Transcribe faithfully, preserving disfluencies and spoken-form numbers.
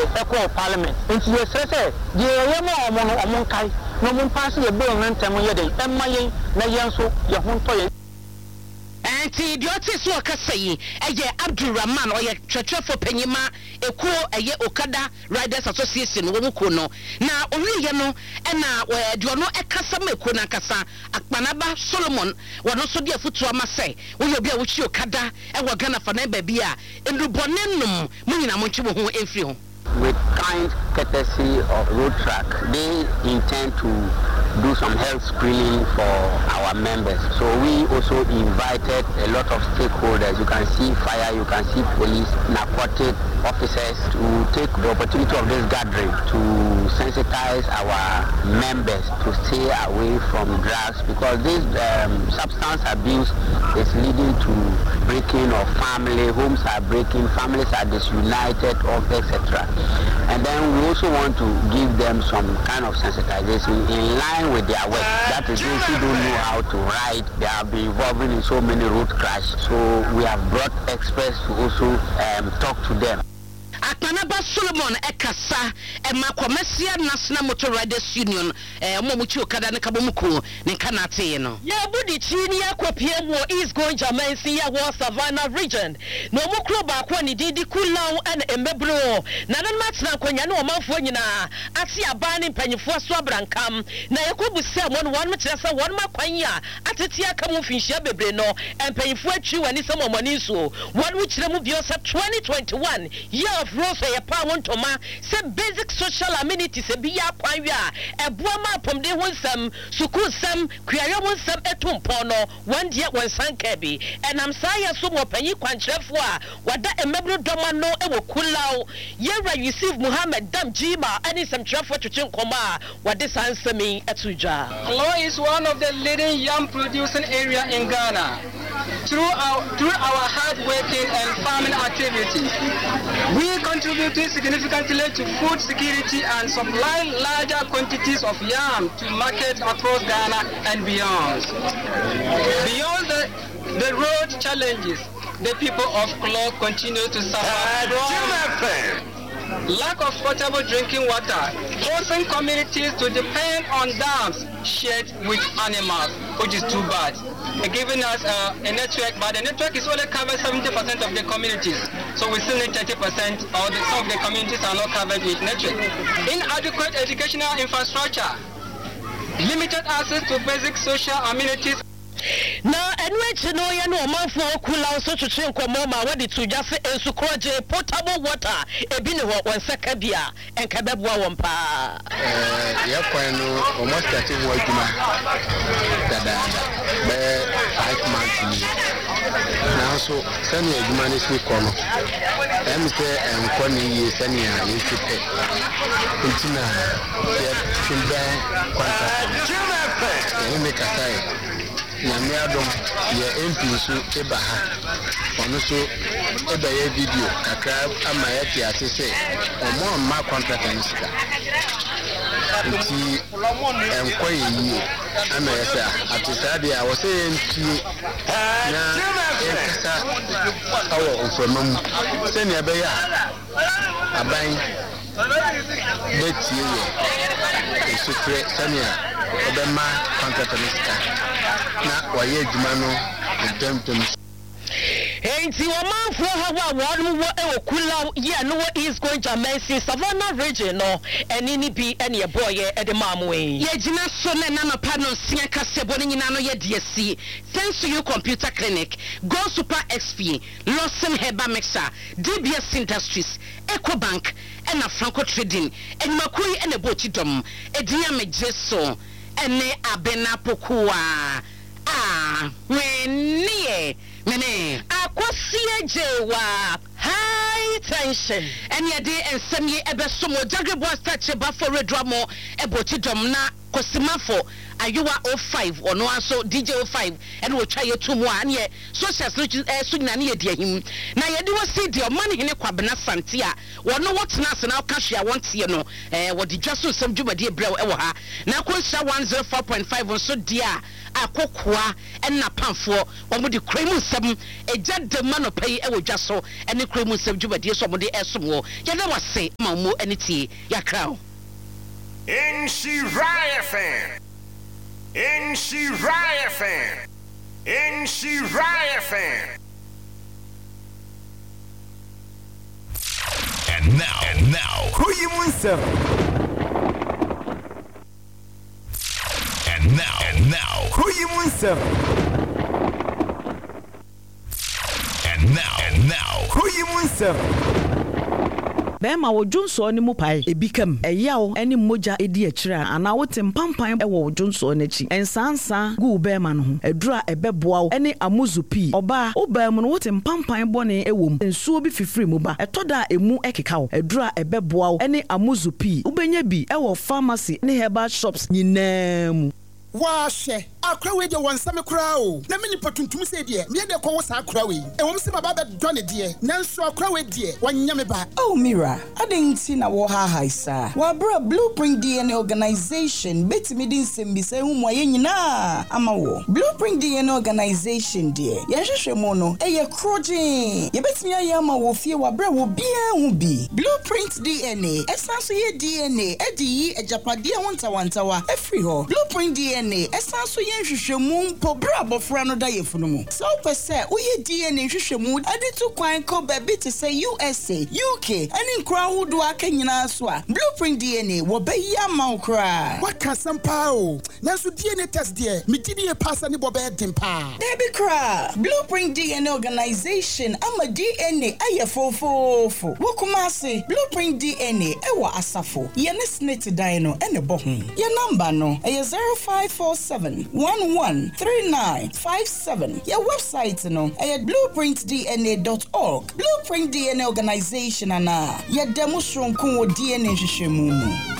echo parliament nti ye sere se ye ye ma omo no omo kai no mo pass ye bill no ntem ye den emma yen na yen so ye ho nto ye Enti dioti so akasa yi eye Abdulrahman oye twetwefo panyima ekuo eye Okada Riders Association wo muko no na owiye no na dio no ekasa ma ekuo na kasa Akpanaba Solomon wono so de afutu amase wo ye bia wo chi Okada e wo Ghana fa na ba bia endubone num mu nyina mo nchi wo ho enfri ho. With kind courtesy of Road Track, they intend to do some health screening for our members. So we also invited a lot of stakeholders. You can see fire, you can see police, narcotic officers to take the opportunity of this gathering to sensitize our members to stay away from drugs, because this um, substance abuse is leading to breaking of family, homes are breaking, families are disunited, et cetera. And then we also want to give them some kind of sensitization in line with their work. That is, those who don't know how to ride, they have been involved in so many road crashes. So we have brought experts to also um, talk to them. Akpanaba Solomon ekasa ema Commercial National Motor Riders Union eh mo muchi Okada ne kabomuko ne kanate no ya budi chini ya kwapie mo is going Jamaica ya wo Savannah region no mo club akwa ni didi kulaw an embebro na nan matna kwanya ne omanfo nyina ase abane mpanyifo so abrankam na yakobusa mo no won mekire sa won makwanya atete aka mo finhia bebre no empanyifo atwi wani samomani so won mu kire mu bio sa twenty twenty-one year of Rose ya pa wontoma se basic social amenities e biya kwanwe a eboa ma pomde honsam sukusam kuayo honsam etumpo no one dia wonsan ka bi enam sa ya so mo panyi kwankyerefo a wada emebru doma no e wo kulaw yera Yusuf Muhammad Dam Jima ani samkyerefo twetwen koma wade sansami etujwa. Klo is one of the leading yam producing area in Ghana. Through our through our hard working and farming activities, we contribute significantly to food security and supply larger quantities of yam to markets across Ghana and beyond. Beyond the, the road challenges, the people of Klo continue to suffer from lack of potable drinking water, forcing communities to depend on dams shared with animals, which is too bad. They're giving us uh, a network, but the network is only covering seventy percent of the communities. So we still need thirty percent, or the, some of the communities are not covered with network. Inadequate educational infrastructure, limited access to basic social amenities. Na enwechi no ya no manfo kula so twetwe nkomo ma wadi tuja se ensukroje potable water ebi ne ho wonsaka bia enka beboa won pa eh ya kwan no almost thirty mo aduma dada be five months ni na so sani aduma ne si ko no em se enko ni ye sani a ye sipe ntina ya timba kwanta ni me kasai na me adom ye M P so eba ha ono so eba ye video kakra ama ya ti ase se omo ma contract ni sika nti enko yi ama ya sa atisa dia wo se nti na ekasa awo ofromam se ne ebe ya aban betie ye esutre sania obema contract ni sika na waye adwuma no ntemtem. Enti wo manfo hawa won wo e okula ye no is going Jamaica Savannah region no eni ni bi ene boy e de mamwe ye gina so na na pa no sia kasebo ni nyina no ye de asi thanks to you computer clinic Go Super X P Lawson Herbal Mixer D B S Industries Ecobank and a Franco Trading and makui and a bochidom edinya mejeso ene abena pokua ah when mene akosie jewa high tension ene de ensem ye ebeso mo jagre boy start ba for redramo ebochidom na Kosimafo Ayuwa oh five or no so D J oh five and we try to more and ye social soon and ye dear him. Now you do see the money in a Quabana Santia. One know what's nas and our cash I want you know what the just some Juba dear bro ewa. Now question one zero four point five on so dear a cocoa and na pan for one with the cream seven a jet the man of pay ever just so and the cream seven Juba dear somebody else some more. You never say Mamu any tea ya crown. N C Riot fan. N C Riot fan. N C Riot fan. And now, and now, who you want And now, and now, who you want And now, and now, who you want Bema wo Johnson ni mu pai ebikam eyawo eni moja edi akira ana wote mpampan e wo Johnson n'achi ensansa gu bema no ho edura ebeboa wo eni amuzupi oba oba mu no wote mpampan bone ewom ensuo bi fifiri mu ba etoda emu ekeka wo edura ebeboa wo eni amuzupi ubenya bi e wo pharmacy ne herbal shops nyinam Washe akra we de wonsame kra o na meni patuntum se de me de ko wo sa akra we e wom se baba be done de nanso akra we de wanya me ba. Oh Mira, adenti na wo ha haisa wa bra Blueprint D N A organization betimi din sembi se hu mo ye nyina ama wo Blueprint D N A organization de ye hwehwe mo no e ye krojin ye betimi aye ama wo fie wa bra wo bia hu bi Blueprint D N A esanso ye D N A edi yi ejapade wonta wantawa efri ho Blueprint D N A esanso ye hwehwemu mpo bra bofra no da yefunu mu so pese uye D N A hwehwemu ade to kwan ko ba bi te say U S A U K ani nkra hudu aka nyina so a Blueprint D N A wo ba ya ma ukra what can some power nanso D N A test there me did ye pass ani bo be dempa Debbie Kra Blueprint D N A organization ama D N A aye fofofo wo kuma se Blueprint D N A e wa asafo ye ne snete dan no ene bo ho ye number no e zero five four seven one one three nine five seven. Your website no at blueprint d n a dot org. Blueprint D N A organization ana. Your demonstration kun D N A hwehwemu.